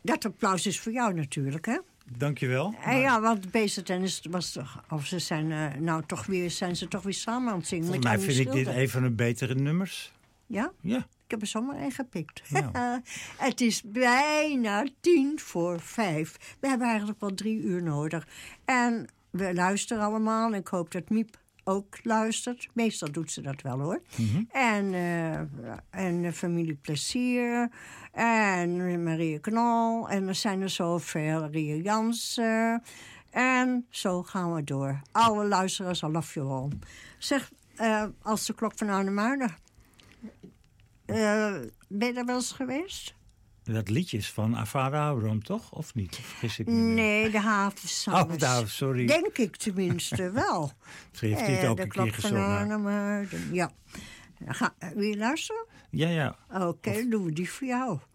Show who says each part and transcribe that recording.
Speaker 1: Dat applaus is voor jou natuurlijk, hè?
Speaker 2: Dankjewel.
Speaker 1: En ja, want BZN was toch... Of ze zijn ze toch weer samen aan het zingen.
Speaker 2: Volgens mij vind ik dit een van de betere nummers.
Speaker 1: Ja?
Speaker 2: Ja.
Speaker 1: Ik heb er zomaar één gepikt.
Speaker 2: Ja.
Speaker 1: Het is bijna 4:10. We hebben eigenlijk wel 3 uur nodig. En we luisteren allemaal. En ik hoop dat Miep ook luistert. Meestal doet ze dat wel, hoor.
Speaker 2: Mm-hmm.
Speaker 1: En familie Plezier. En Marie Knol. En er zijn er zoveel. Ria Jansen. En zo gaan we door. Alle luisteraars, I love you all. Zeg, als de klok van Arnhemuiden. Ben je daar wel eens geweest?
Speaker 2: Dat liedje is van Avada Abraham, toch? Of niet? Of vergis ik me?
Speaker 1: Nee, de havenzangers.
Speaker 2: Oh, sorry.
Speaker 1: Denk ik tenminste wel.
Speaker 2: Ze heeft dit ook een keer gezongen.
Speaker 1: Ja. Wil je luisteren?
Speaker 2: Ja.
Speaker 1: Oké, dan doen we die voor jou.